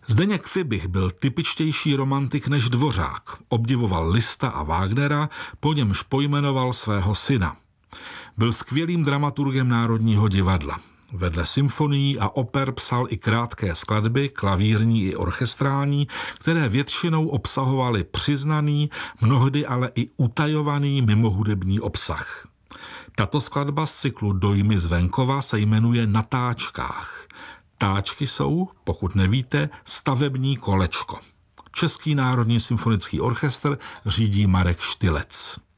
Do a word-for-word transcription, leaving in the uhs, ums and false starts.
Zdeněk Fibich byl typičtější romantik než Dvořák. Obdivoval Liszta a Wagnera, po němž pojmenoval svého syna. Byl skvělým dramaturgem Národního divadla. Vedle symfonií a oper psal i krátké skladby, klavírní i orchestrální, které většinou obsahovaly přiznaný, mnohdy ale i utajovaný mimohudební obsah. Tato skladba z cyklu Dojmy z venkova se jmenuje Na táčkách. Táčky jsou, pokud nevíte, stavební kolečko. Český národní symfonický orchestr řídí Marek Štylec.